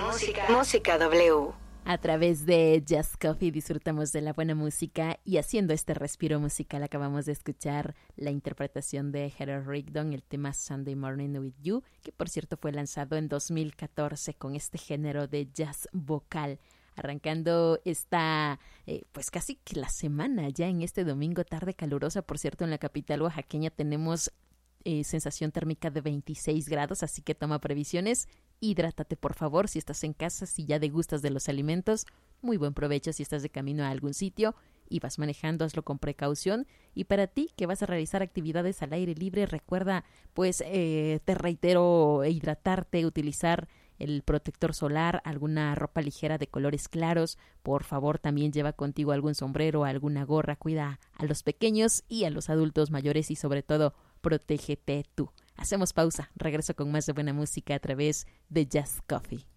Música W. A través de Just Coffee disfrutamos de la buena música y haciendo este respiro musical acabamos de escuchar la interpretación de Heather Rigdon, el tema Sunday Morning with You, que por cierto fue lanzado en 2014 con este género de jazz vocal. Arrancando esta, pues casi que la semana ya en este domingo, tarde calurosa. Por cierto, en la capital oaxaqueña tenemos sensación térmica de 26 grados, así que toma previsiones. Hidrátate, por favor, si estás en casa, si ya degustas de los alimentos. Muy buen provecho si estás de camino a algún sitio y vas manejando, hazlo con precaución. Y para ti que vas a realizar actividades al aire libre, recuerda, pues, te reitero, hidratarte, utilizar el protector solar, alguna ropa ligera de colores claros. Por favor, también lleva contigo algún sombrero, alguna gorra. Cuida a los pequeños y a los adultos mayores y sobre todo, protégete tú. Hacemos pausa. Regreso con más de buena música a través de Just Coffee.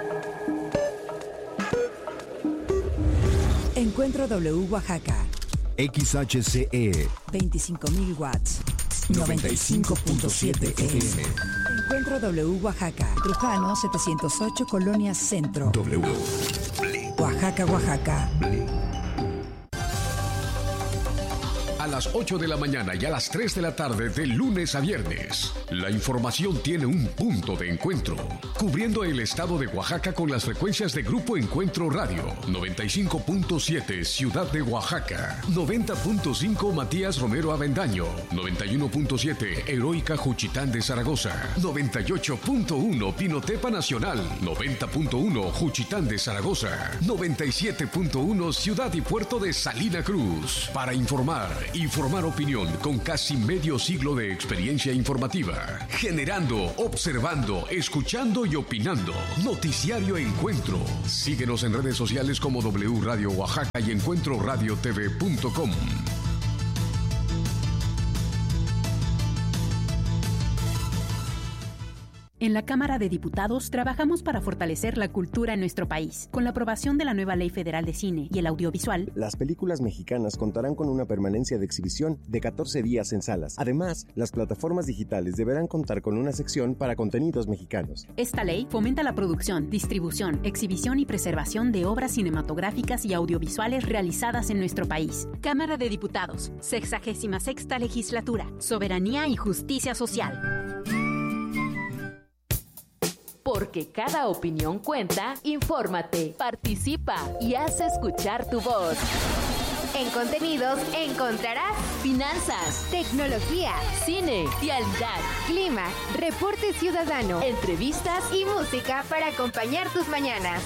Encuentro W Oaxaca. XHCE 25.000 watts. 95.7 FM. Encuentro W Oaxaca. Trujano 708 Colonia Centro. W. Oaxaca, Oaxaca. A las 8 de la mañana y a las 3 de la tarde de lunes a viernes, la información tiene un punto de encuentro, cubriendo el estado de Oaxaca con las frecuencias de Grupo Encuentro Radio, 95.7 Ciudad de Oaxaca, 90.5 Matías Romero Avendaño, 91.7 Heroica Juchitán de Zaragoza, 98.1 Pinotepa Nacional, 90.1 Juchitán de Zaragoza, 97.1 Ciudad y Puerto de Salina Cruz. Para informar opinión con casi medio siglo de experiencia informativa. Generando, observando, escuchando y opinando. Noticiario Encuentro. Síguenos en redes sociales como W Radio Oaxaca y encuentroradiotv.com. En la Cámara de Diputados trabajamos para fortalecer la cultura en nuestro país. Con la aprobación de la nueva Ley Federal de Cine y el Audiovisual, las películas mexicanas contarán con una permanencia de exhibición de 14 días en salas. Además, las plataformas digitales deberán contar con una sección para contenidos mexicanos. Esta ley fomenta la producción, distribución, exhibición y preservación de obras cinematográficas y audiovisuales realizadas en nuestro país. Cámara de Diputados, 66ª Legislatura, Soberanía y Justicia Social. Porque cada opinión cuenta, infórmate, participa y haz escuchar tu voz. En Contenidos encontrarás finanzas, tecnología, cine, vialidad, clima, reporte ciudadano, entrevistas y música para acompañar tus mañanas.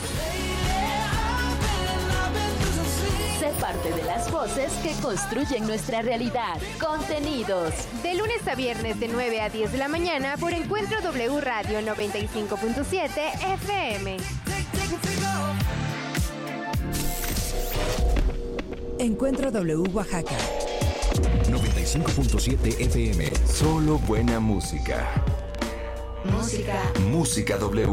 Sé parte de las voces que construyen nuestra realidad. Contenidos. De lunes a viernes de 9 a 10 de la mañana por Encuentro W Radio 95.7 FM. Encuentro W Oaxaca. 95.7 FM. Solo buena música. Música W.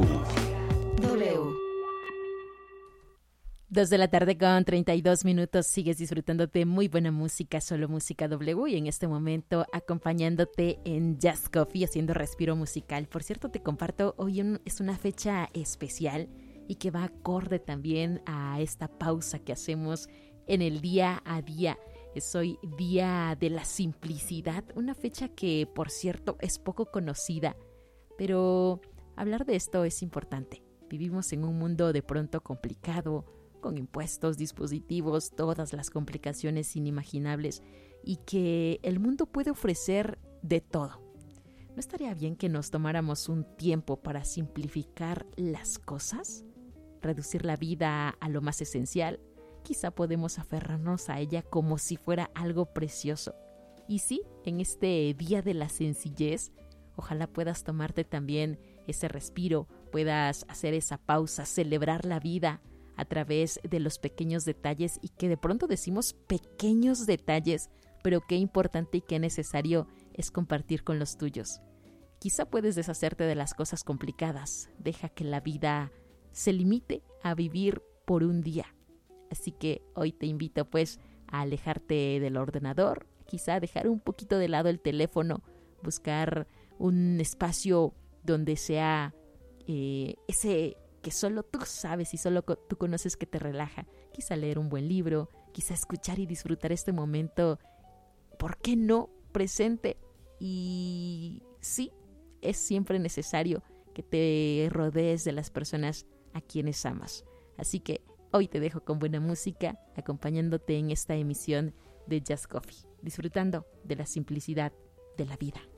2 de la tarde con 32 minutos, sigues disfrutando de muy buena música, solo música W, y en este momento acompañándote en Just Coffee, haciendo respiro musical. Por cierto, te comparto, hoy es una fecha especial y que va acorde también a esta pausa que hacemos en el día a día. Es hoy Día de la Simplicidad, una fecha que, por cierto, es poco conocida, pero hablar de esto es importante. Vivimos en un mundo de pronto complicado, con impuestos, dispositivos, todas las complicaciones inimaginables, y que el mundo puede ofrecer de todo. ¿No estaría bien que nos tomáramos un tiempo para simplificar las cosas? Reducir la vida a lo más esencial. Quizá podemos aferrarnos a ella como si fuera algo precioso. Y sí, en este Día de la Sencillez, ojalá puedas tomarte también ese respiro, puedas hacer esa pausa, celebrar la vida a través de los pequeños detalles, y que de pronto decimos pequeños detalles, pero qué importante y qué necesario es compartir con los tuyos. Quizá puedes deshacerte de las cosas complicadas, deja que la vida se limite a vivir por un día. Así que hoy te invito pues a alejarte del ordenador, quizá dejar un poquito de lado el teléfono, buscar un espacio donde sea ese que solo tú sabes y solo tú conoces que te relaja. Quizá leer un buen libro, quizá escuchar y disfrutar este momento, ¿por qué no? Presente. Y sí, es siempre necesario que te rodees de las personas a quienes amas. Así que hoy te dejo con buena música, acompañándote en esta emisión de Just Coffee, disfrutando de la simplicidad de la vida.